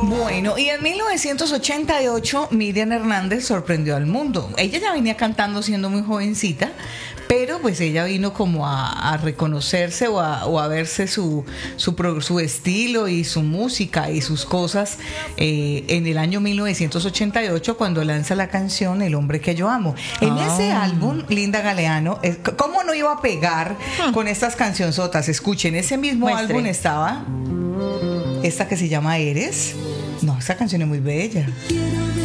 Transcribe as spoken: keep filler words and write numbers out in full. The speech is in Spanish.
Bueno, y en mil novecientos ochenta y ocho Miriam Hernández sorprendió al mundo. Ella ya venía cantando siendo muy jovencita, pero pues ella vino como a, a reconocerse o a, o a verse su, su, pro- su estilo y su música y sus cosas eh, en el año mil novecientos ochenta y ocho cuando lanza la canción El hombre que yo amo. En Ah. ese álbum, Linda Galeano, eh, ¿cómo no iba a pegar con estas cancionzotas? Escuchen, ese mismo Muestre. álbum estaba esta que se llama Eres. No, esta canción es muy bella. Quiero